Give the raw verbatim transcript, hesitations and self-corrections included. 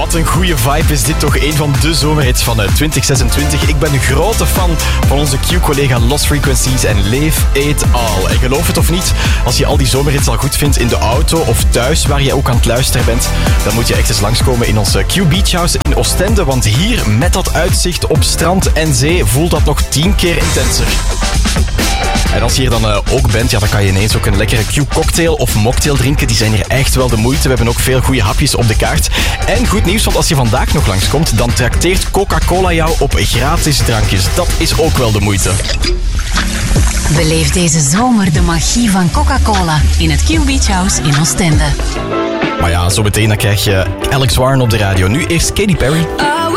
Wat een goede vibe is dit toch, een van de zomerhits van twintig zesentwintig. Ik ben een grote fan van onze Q-collega Lost Frequencies en Leef It All. En geloof het of niet, als je al die zomerhits al goed vindt in de auto of thuis, waar je ook aan het luisteren bent, dan moet je echt eens langskomen in onze Q Beach House in Oostende, want hier, met dat uitzicht op strand en zee, voelt dat nog tien keer intenser. En als je hier dan uh, ook bent, ja, dan kan je ineens ook een lekkere Q-cocktail of mocktail drinken. Die zijn hier echt wel de moeite. We hebben ook veel goede hapjes op de kaart. En goed nieuws, want als je vandaag nog langskomt, dan trakteert Coca-Cola jou op gratis drankjes. Dat is ook wel de moeite. Beleef deze zomer de magie van Coca-Cola in het Q Beach House in Oostende. Maar ja, zo meteen dan krijg je Alex Warren op de radio. Nu eerst Katy Perry.